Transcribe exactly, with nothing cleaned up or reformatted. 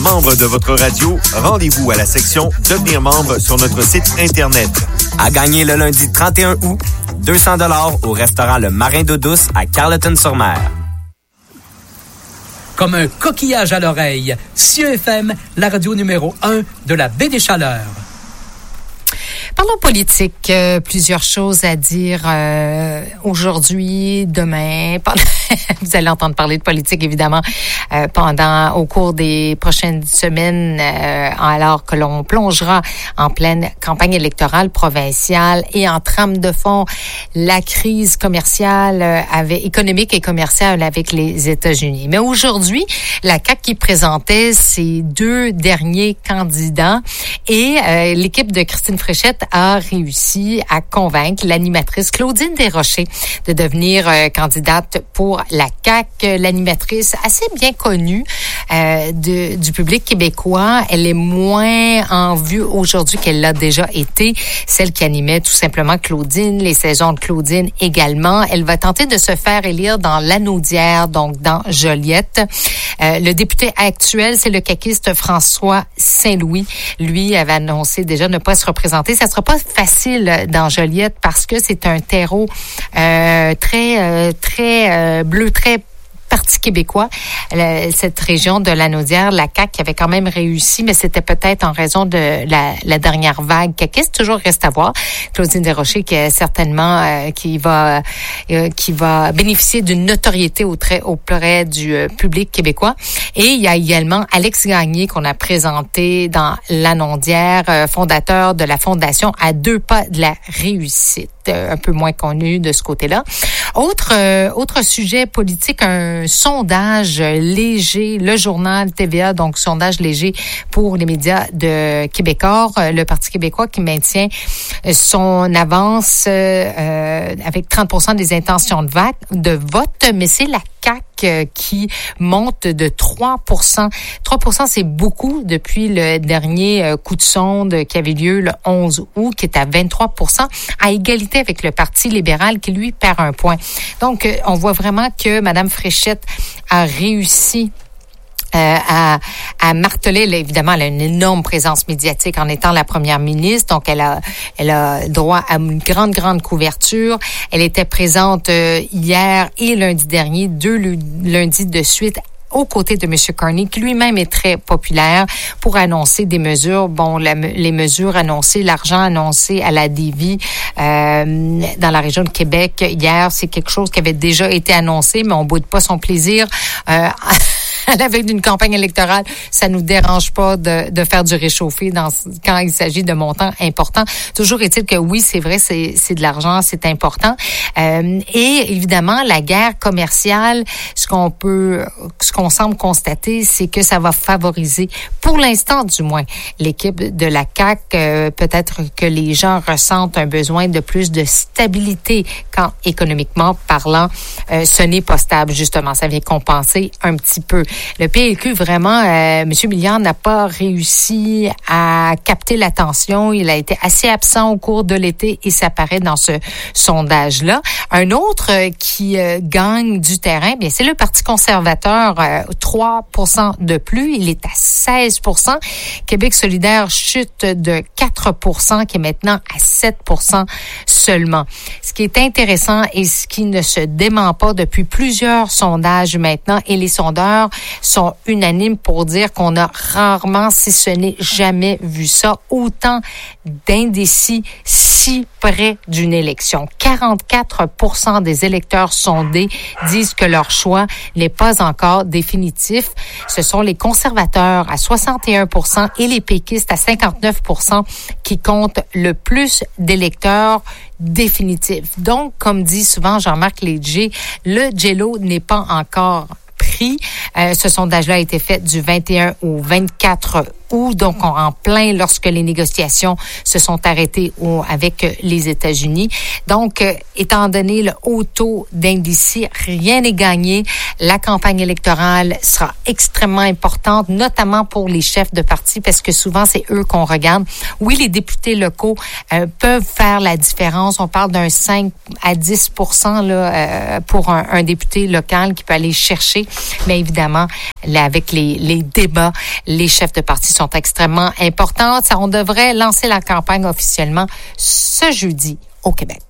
membre de votre radio, rendez-vous à la section « Devenir membre » sur notre site Internet. À gagner le lundi trente et un août, deux cents dollars au restaurant Le Marin d'Eau Douce à Carleton-sur-Mer. Comme un coquillage à l'oreille, C E F M, la radio numéro un de la Baie des Chaleurs. Parlons politique. Euh, plusieurs choses à dire euh, aujourd'hui, demain. Pendant... Vous allez entendre parler de politique, évidemment, euh, pendant au cours des prochaines semaines, euh, alors que l'on plongera en pleine campagne électorale provinciale et en trame de fond la crise commerciale, euh, avec, économique et commerciale avec les États-Unis. Mais aujourd'hui, la C A Q qui présentait ses deux derniers candidats et euh, l'équipe de Christine Fréchette a réussi à convaincre l'animatrice Claudine Desrochers de devenir euh, candidate pour la C A Q. L'animatrice assez bien connue euh, de, du public québécois. Elle est moins en vue aujourd'hui qu'elle l'a déjà été. Celle qui animait tout simplement Claudine, les saisons de Claudine également. Elle va tenter de se faire élire dans Lanaudière, donc dans Joliette. Euh, le député actuel, c'est le caquiste François Saint-Louis. Lui avait annoncé déjà ne pas se représenter. Ça sera pas facile dans Joliette parce que c'est un terreau euh, très, euh, très euh, bleu, très Parti québécois, la, cette région de Lanaudière, la C A Q qui avait quand même réussi, mais c'était peut-être en raison de la, la dernière vague caquiste. Toujours reste à voir. Claudine Desrochers qui est certainement euh, qui va euh, qui va bénéficier d'une notoriété auprès auprès du euh, public québécois. Et il y a également Alex Gagné qu'on a présenté dans Lanaudière, euh, fondateur de la fondation À deux pas de la réussite, euh, un peu moins connu de ce côté-là. Autre euh, autre sujet politique, un sondage léger, le journal T V A, donc sondage léger pour les médias de Québécois, le Parti québécois qui maintient son avance euh, avec trente pour cent des intentions de, vac- de vote, mais c'est la C A Q qui monte de trois pour cent. trois pour cent, c'est beaucoup depuis le dernier coup de sonde qui avait lieu le onze août, qui est à vingt-trois pour cent, à égalité avec le Parti libéral qui, lui, perd un point. Donc, on voit vraiment que Mme Fréchette a réussi Euh, à, à marteler, là, évidemment, elle a une énorme présence médiatique en étant la première ministre, donc elle a, elle a droit à une grande, grande couverture. Elle était présente euh, hier et lundi dernier, deux lundis de suite, aux côtés de M. Carney, qui lui-même est très populaire, pour annoncer des mesures. Bon, la, les mesures annoncées, l'argent annoncé à la D V euh, dans la région de Québec hier, c'est quelque chose qui avait déjà été annoncé, mais on boude pas son plaisir. Euh, à la veille d'une campagne électorale, ça nous dérange pas de, de faire du réchauffé dans, quand il s'agit de montants importants. Toujours est-il que oui, c'est vrai, c'est, c'est de l'argent, c'est important. Euh, et évidemment, la guerre commerciale, ce qu'on peut, ce qu'on semble constater, c'est que ça va favoriser, pour l'instant du moins, l'équipe de la C A Q. Euh, peut-être que les gens ressentent un besoin de plus de stabilité quand, économiquement parlant, euh, ce n'est pas stable, justement. Ça vient compenser un petit peu. Le P L Q, vraiment, euh, M. Milliard n'a pas réussi à capter l'attention. Il a été assez absent au cours de l'été et ça paraît dans ce sondage-là. Un autre euh, qui euh, gagne du terrain, bien, c'est le Parti conservateur, euh, trois pour cent de plus. Il est à seize pour cent. Québec solidaire chute de quatre pour cent, qui est maintenant à sept pour cent seulement. Ce qui est intéressant et ce qui ne se dément pas depuis plusieurs sondages maintenant, et les sondeurs sont unanimes pour dire qu'on a rarement, si ce n'est jamais vu ça, autant d'indécis si près d'une élection. quarante-quatre pour cent des électeurs sondés disent que leur choix n'est pas encore définitif. Ce sont les conservateurs à soixante et un pour cent et les péquistes à cinquante-neuf pour cent qui comptent le plus d'électeurs définitifs. Donc, comme dit souvent Jean-Marc Léger, le Jello n'est pas encore pris. Euh, ce sondage-là a été fait du vingt et un au vingt-quatre août, donc en plein lorsque les négociations se sont arrêtées au, avec les États-Unis. Donc, euh, étant donné le haut taux d'indécis, rien n'est gagné. La campagne électorale sera extrêmement importante, notamment pour les chefs de parti, parce que souvent, c'est eux qu'on regarde. Oui, les députés locaux euh, peuvent faire la différence. On parle d'un cinq à dix pour cent là, euh, pour un, un député local qui peut aller chercher. Mais évidemment, là, avec les, les débats, les chefs de parti sont extrêmement importants. Ça, on devrait lancer la campagne officiellement ce jeudi au Québec.